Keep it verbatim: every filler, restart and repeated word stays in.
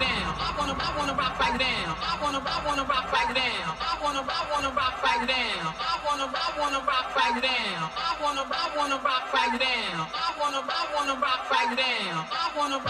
down. I wanna, I wanna rock right down. I wanna, I wanna rock right down. I wanna, I wanna rock right down. I wanna, I wanna rock right down. I wanna, I wanna rock right down. I wanna, I wanna rock right down. I wanna,